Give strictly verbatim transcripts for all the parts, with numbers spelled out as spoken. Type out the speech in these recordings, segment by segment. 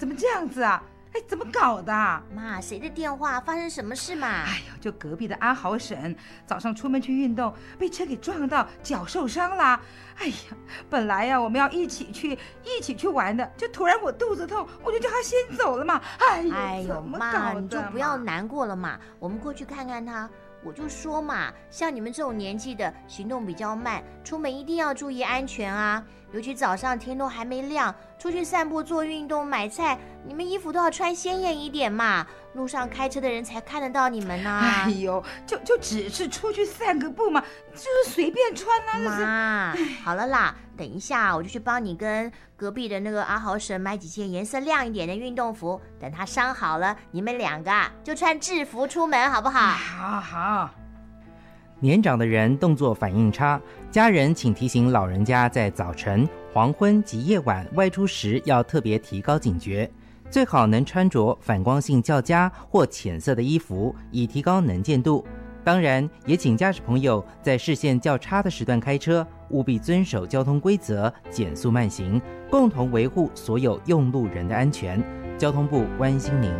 怎么这样子啊？哎，怎么搞的？ 妈，谁的电话？发生什么事嘛？ 哎呦，就隔壁的阿豪婶，早上出门去运动，被车给撞到，脚受伤了。哎呀，本来呀、啊、我们要一起去一起去玩的，就突然我肚子痛，我就叫他先走了嘛。哎呦， 哎呦妈， 你就不要难过了嘛，我们过去看看他。我就说嘛，像你们这种年纪的，行动比较慢，出门一定要注意安全啊。尤其早上天都还没亮，出去散步、做运动、买菜，你们衣服都要穿鲜艳一点嘛，路上开车的人才看得到你们啊。 哎呦，就就只是出去散个步嘛，就是随便穿啊。 妈，好了啦，等一下我就去帮你跟隔壁的那个阿豪婶买几件颜色亮一点的运动服，等他伤好了，你们两个啊就穿制服出门，好不好？ 好好。 年长的人动作反应差，家人请提醒老人家在早晨、黄昏及夜晚外出时要特别提高警觉，最好能穿着反光性较佳或浅色的衣服，以提高能见度。当然，也请驾驶朋友在视线较差的时段开车，务必遵守交通规则，减速慢行，共同维护所有用路人的安全。交通部关心您。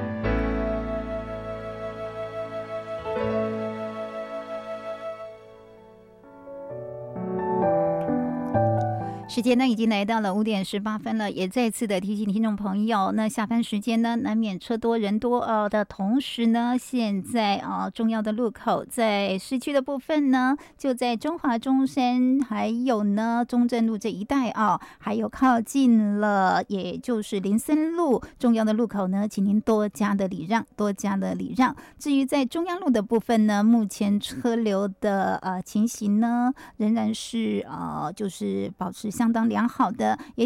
时间呢已经来到了五点十八分了，也再次的提醒听众朋友，那下班时间呢难免车多人多呃的同时呢，现在啊、呃、重要的路口在市区的部分呢，就在中华中山还有呢中正路这一带啊，还有靠近了也就是林森路重要的路口呢，请您多加的礼让，多加的礼让。至于在中央路的部分呢，目前车流的呃情形呢，仍然是呃就是保持相当良好的，也